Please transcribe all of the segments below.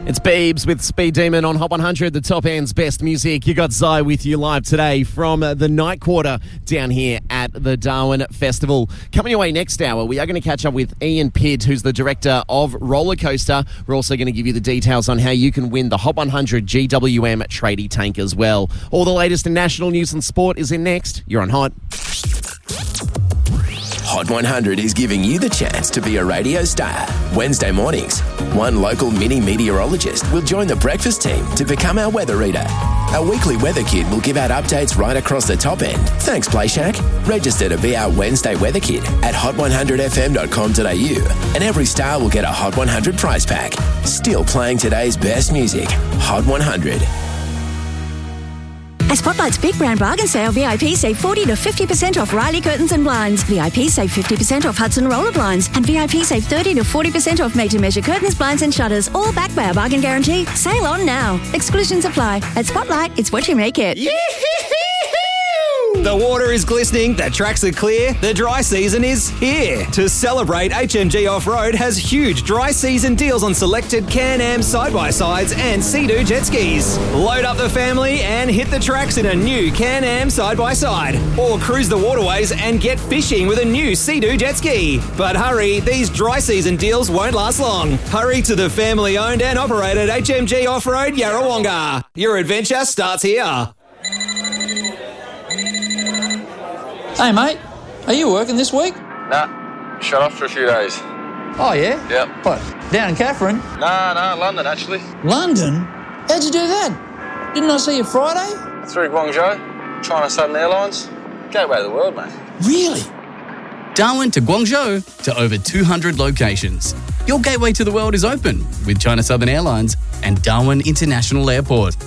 It's Beebs with Speed Demon on Hot 100, the top end's best music. You got Zai with you live today from the night quarter down here at the Darwin Festival. Coming your way next hour, we are going to catch up with Ian Pitt, who's the director of Roller Coaster. We're also going to give you the details on how you can win the Hot 100 GWM tradie tank as well. All the latest in national news and sport is in next. You're on Hot. Hot 100 is giving you the chance to be a radio star. Wednesday mornings, one local mini meteorologist will join the breakfast team to become our weather reader. Our weekly weather kid will give out updates right across the top end. Thanks, PlayShack. Register to be our Wednesday weather kid at hot100fm.com.au, and every star will get a Hot 100 prize pack. Still playing today's best music. Hot 100. At Spotlight's Big Brand Bargain Sale, VIP save 40 to 50% off Riley Curtains and Blinds. VIP save 50% off Hudson Roller Blinds. And VIP save 30 to 40% off made-to-measure curtains, blinds and shutters. All backed by our bargain guarantee. Sale on now. Exclusions apply. At Spotlight, it's what you make it. The water is glistening, the tracks are clear, the dry season is here. To celebrate, HMG Off-Road has huge dry season deals on selected Can-Am side-by-sides and Sea-Doo jet skis. Load up the family and hit the tracks in a new Can-Am side-by-side. Or cruise the waterways and get fishing with a new Sea-Doo jet ski. But hurry, these dry season deals won't last long. Hurry to the family-owned and operated HMG Off-Road Yarrawonga. Your adventure starts here. Hey, mate, are you working this week? Nah, shut off for a few days. Oh, yeah? Yep. What, down in Catherine? Nah, London, actually. London? How'd you do that? Didn't I see you Friday? Through Guangzhou, China Southern Airlines. Gateway to the world, mate. Really? Darwin to Guangzhou to over 200 locations. Your gateway to the world is open with China Southern Airlines and Darwin International Airport.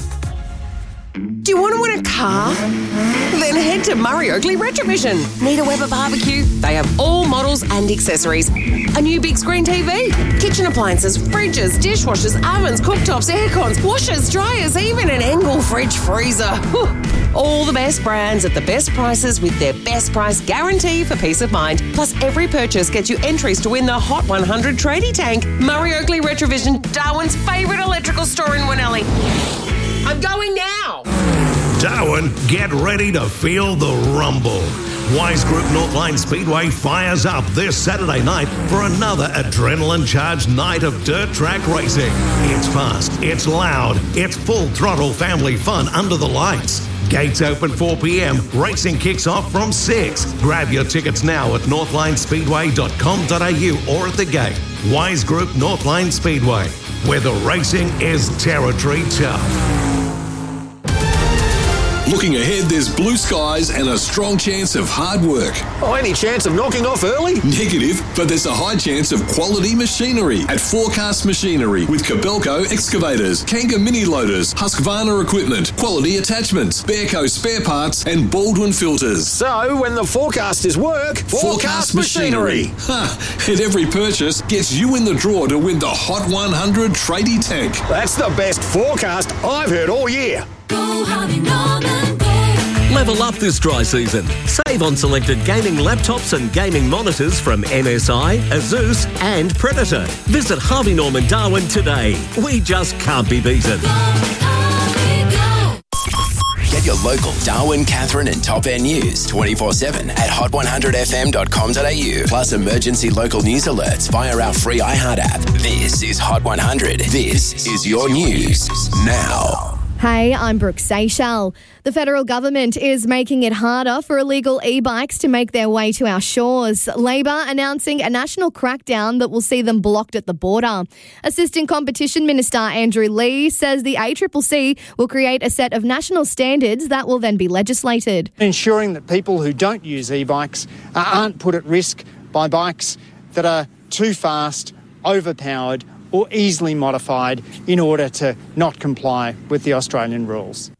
Do you want to win a car? Then head to Murray Oakley Retrovision. Need a Weber barbecue? They have all models and accessories. A new big screen TV, kitchen appliances, fridges, dishwashers, ovens, cooktops, aircons, washers, dryers, even an Engel fridge freezer. Whew. All the best brands at the best prices with their best price guarantee for peace of mind. Plus, every purchase gets you entries to win the Hot 100 tradie tank. Murray Oakley Retrovision, Darwin's favourite electrical store in Winnelly. I'm going now. Darwin, get ready to feel the rumble. Wise Group Northline Speedway fires up this Saturday night for another adrenaline-charged night of dirt track racing. It's fast, it's loud, it's full throttle family fun under the lights. Gates open 4 p.m, racing kicks off from 6. Grab your tickets now at northlinespeedway.com.au or at the gate. Wise Group Northline Speedway, where the racing is territory tough. Looking ahead, there's blue skies and a strong chance of hard work. Oh, any chance of knocking off early? Negative, but there's a high chance of quality machinery at Forecast Machinery with Kobelco excavators, Kanga mini loaders, Husqvarna equipment, quality attachments, Bearco spare parts and Baldwin filters. So, when the forecast is work, Forecast Machinery. And every purchase gets you in the draw to win the Hot 100 tradie tank. That's the best forecast I've heard all year. Go Harvey Norman, go. Level up this dry season. Save on selected gaming laptops and gaming monitors from MSI, Asus and Predator. Visit Harvey Norman Darwin today. We just can't be beaten. Go, Harvey, go. Get your local Darwin, Catherine and Top End news 24/7 at hot100fm.com.au. Plus emergency local news alerts via our free iHeart app. This is Hot 100. This is your news now. Hey, I'm Brooke Seychelles. The federal government is making it harder for illegal e-bikes to make their way to our shores. Labor announcing a national crackdown that will see them blocked at the border. Assistant Competition Minister Andrew Lee says the ACCC will create a set of national standards that will then be legislated. Ensuring that people who don't use e-bikes aren't put at risk by bikes that are too fast, overpowered or easily modified in order to not comply with the Australian rules.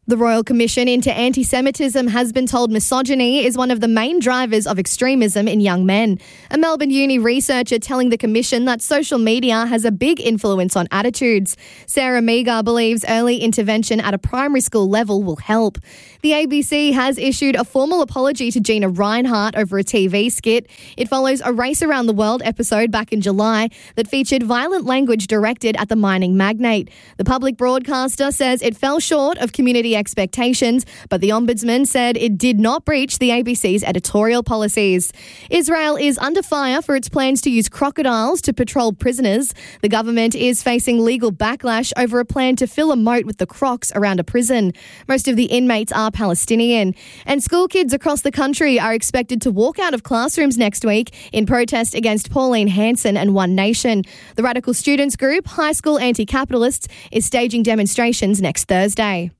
The Royal Commission into Anti-Semitism has been told misogyny is one of the main drivers of extremism in young men. A Melbourne Uni researcher telling the Commission that social media has a big influence on attitudes. Sarah Meager believes early intervention at a primary school level will help. The ABC has issued a formal apology to Gina Reinhart over a TV skit. It follows a Race Around the World episode back in July that featured violent language directed at the mining magnate. The public broadcaster says it fell short of community expectations, but the Ombudsman said it did not breach the ABC's editorial policies. Israel is under fire for its plans to use crocodiles to patrol prisoners. The government is facing legal backlash over a plan to fill a moat with the crocs around a prison. Most of the inmates are Palestinian. And school kids across the country are expected to walk out of classrooms next week in protest against Pauline Hanson and One Nation. The radical students group, High School Anti-Capitalists, is staging demonstrations next Thursday.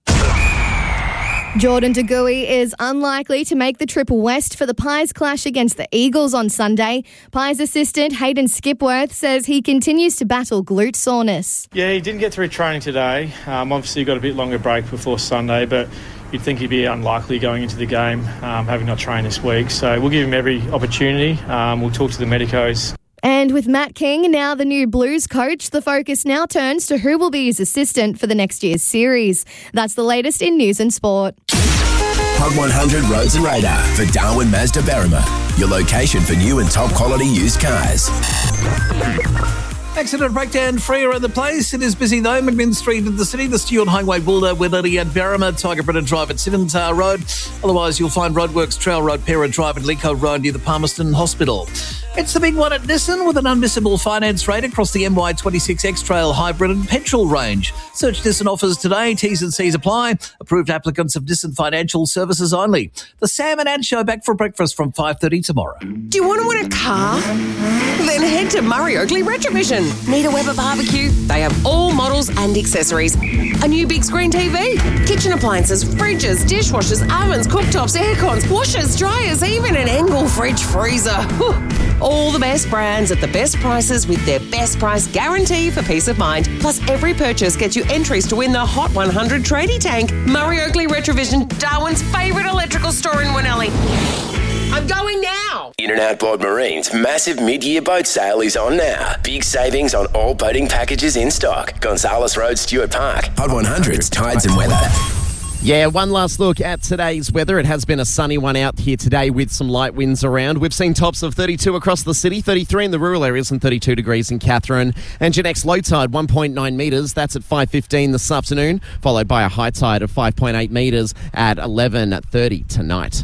Jordan De Goey is unlikely to make the trip west for the Pies clash against the Eagles on Sunday. Pies assistant Hayden Skipworth says he continues to battle glute soreness. Yeah, he didn't get through training today. Obviously, he got a bit longer break before Sunday, but you'd think he'd be unlikely going into the game, having not trained this week. So we'll give him every opportunity. We'll talk to the medicos. And with Matt King now the new Blues coach, the focus now turns to who will be his assistant for the next year's series. That's the latest in news and sport. Hot 100 Roads and Radar for Darwin Mazda Berrima, your location for new and top quality used cars. Accident breakdown free around the place. It is busy though. McMinn Street in the city, the Stewart Highway, Boulder, Willity at Berrima, Tiger Brennan Drive at Siddontar Road. Otherwise, you'll find Roadworks Trail Road, Parent Drive and Leacoat Road near the Palmerston Hospital. It's the big one at Nissan with an unmissable finance rate across the MY26 X-Trail Hybrid and Petrol range. Search Nissan offers today. T's and C's apply. Approved applicants of Nissan Financial Services only. The Sam and Ann Show back for breakfast from 5:30 tomorrow. Do you want to win a car? Then head to Murray Oakley Retrovision. Need a Weber barbecue? They have all models and accessories. A new big screen TV, kitchen appliances, fridges, dishwashers, ovens, cooktops, aircons, washers, dryers, even an Engel fridge freezer. Whew. All the best brands at the best prices with their best price guarantee for peace of mind. Plus, every purchase gets you entries to win the Hot 100 tradie tank. Murray Oakley Retrovision, Darwin's favourite electrical store in Winnelly. I'm going now. In and Outboard Marine's massive mid-year boat sale is on now. Big savings on all boating packages in stock. Gonzales Road, Stuart Park. Hot 100's Tides and Weather. Yeah, one last look at today's weather. It has been a sunny one out here today with some light winds around. We've seen tops of 32 across the city, 33 in the rural areas and 32 degrees in Katherine. And your next low tide, 1.9 metres. That's at 5:15 this afternoon, followed by a high tide of 5.8 metres at 11:30 tonight.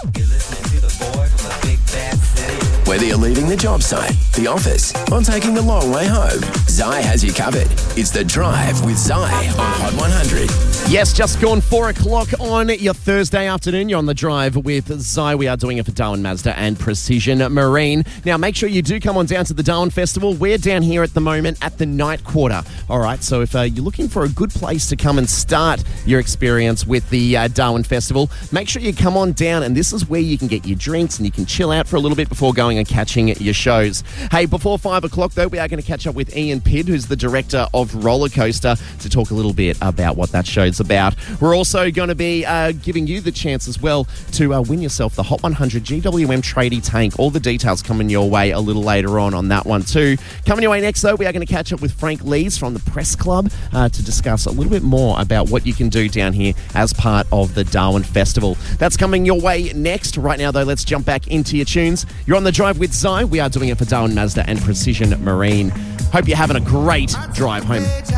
Whether you're leaving the job site, the office, or taking the long way home, Zai has you covered. It's The Drive with Zai on Hot 100. Yes, just gone 4 o'clock on your Thursday afternoon. You're on The Drive with Zai. We are doing it for Darwin Mazda and Precision Marine. Now, make sure you do come on down to the Darwin Festival. We're down here at the moment at the Night Quarter. All right, so if you're looking for a good place to come and start your experience with the Darwin Festival, make sure you come on down, and this is where you can get your drinks and you can chill out for a little bit before going and catching your shows. Hey, before 5 o'clock, though, we are going to catch up with Ian Pidd, who's the director of Roller Coaster, to talk a little bit about what that show's about. We're also going to be giving you the chance as well to win yourself the Hot 100 GWM Tradie Tank. All the details coming your way a little later on that one too. Coming your way next, though, we are going to catch up with Frank Lees from the Press Club to discuss a little bit more about what you can do down here as part of the Darwin Festival. That's coming your way next. Right now, though, let's jump back into your tunes. You're on The Drive with Zai. We are doing it for Darwin Mazda and Precision Marine. Hope you're having a great drive home.